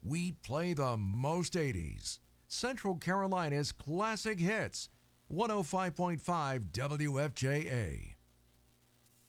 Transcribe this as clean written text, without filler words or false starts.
we play the most 80s. Central Carolina's classic hits. 105.5 WFJA.